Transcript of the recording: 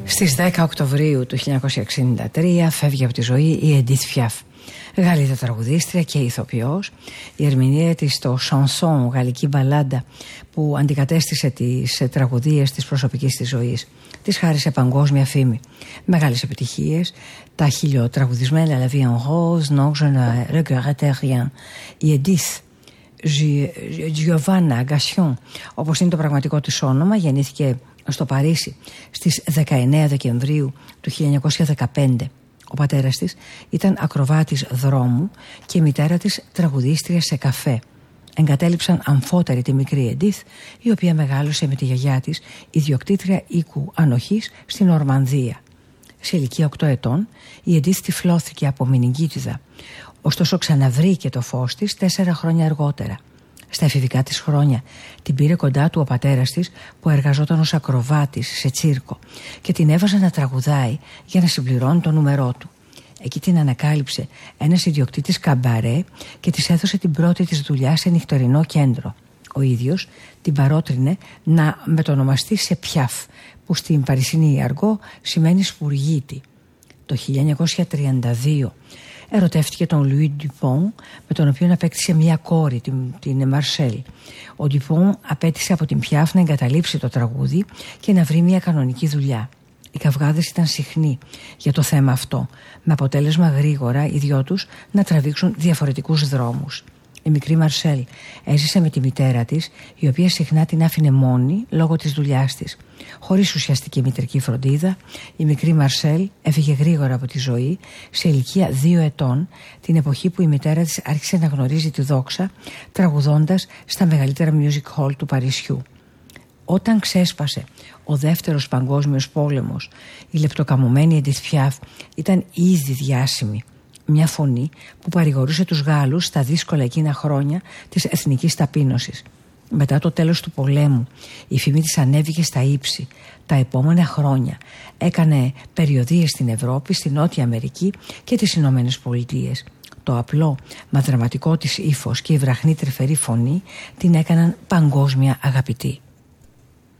Στις 10 Οκτωβρίου του 1963 φεύγει από τη ζωή η Εντίθ Πιαφ, Γαλλίδα τραγουδίστρια και ηθοποιός. Η ερμηνεία της στο chanson, γαλλική μπαλάντα, που αντικατέστησε τις τραγουδίες της προσωπικής της ζωής, της χάρισε παγκόσμια φήμη, μεγάλες επιτυχίες, τα χιλιοτραγουδισμένα La vie en rose, non je ne regrette rien. Η Εντίθ Giovanna Agation, όπως είναι το πραγματικό της όνομα, γεννήθηκε στο Παρίσι στις 19 Δεκεμβρίου του 1915. Ο πατέρας της ήταν ακροβάτης δρόμου και η μητέρα της τραγουδίστρια σε καφέ. Εγκατέλειψαν αμφότερη τη μικρή Εντίθ, η οποία μεγάλωσε με τη γιαγιά της, ιδιοκτήτρια οίκου ανοχής στην Ορμανδία. Σε ηλικία 8 ετών η Εντίθ τυφλώθηκε από μηνυγκίτιδα, ωστόσο ξαναβρήκε το φως της 4 χρόνια αργότερα. Στα εφηβικά της χρόνια την πήρε κοντά του ο πατέρας της, που εργαζόταν ως ακροβάτης σε τσίρκο, και την έβαζε να τραγουδάει για να συμπληρώνει το νούμερό του. Εκεί την ανακάλυψε ένας ιδιοκτήτης καμπαρέ και της έδωσε την πρώτη της δουλειά σε νυχτερινό κέντρο. Ο ίδιος την παρότρινε να μετονομαστεί σε Πιαφ, που στην παρισινή αργό σημαίνει σπουργίτη. Το 1932 ερωτεύτηκε τον Λουί Ντουπον, με τον οποίο απέκτησε μια κόρη, την Μαρσέλ. Ο Ντουπον απέτησε από την Πιαφ να εγκαταλείψει το τραγούδι και να βρει μια κανονική δουλειά. Οι καυγάδες ήταν συχνοί για το θέμα αυτό, με αποτέλεσμα γρήγορα οι δυο τους να τραβήξουν διαφορετικούς δρόμους. Η μικρή Μαρσέλ έζησε με τη μητέρα της, η οποία συχνά την άφηνε μόνη λόγω της δουλειάς της. Χωρίς ουσιαστική μητρική φροντίδα, η μικρή Μαρσέλ έφυγε γρήγορα από τη ζωή σε ηλικία 2 ετών, την εποχή που η μητέρα της άρχισε να γνωρίζει τη δόξα, τραγουδώντας στα μεγαλύτερα music hall του Παρισιού. Όταν ξέσπασε ο δεύτερος παγκόσμιος πόλεμος, η λεπτοκαμωμένη Εντίθ Πιαφ ήταν ήδη διάσημη. Μια φωνή που παρηγορούσε τους Γάλλους στα δύσκολα εκείνα χρόνια της εθνικής ταπείνωσης. Μετά το τέλος του πολέμου, η φήμη της ανέβηκε στα ύψη. Τα επόμενα χρόνια έκανε περιοδίες στην Ευρώπη, στην Νότια Αμερική και τις Ηνωμένες Πολιτείες. Το απλό μα δραματικό της ύφος και η βραχνή τρυφερή φωνή την έκαναν παγκόσμια αγαπητή.